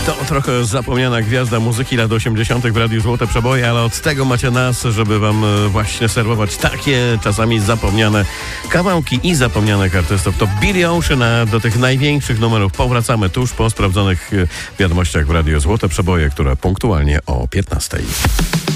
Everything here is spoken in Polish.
To trochę zapomniana gwiazda muzyki lat 80. w Radiu Złote Przeboje, ale od tego macie nas, żeby wam właśnie serwować takie czasami zapomniane kawałki i zapomnianych artystów. To Billy Ocean, a do tych największych numerów powracamy tuż po sprawdzonych wiadomościach w Radiu Złote Przeboje, które punktualnie o 15.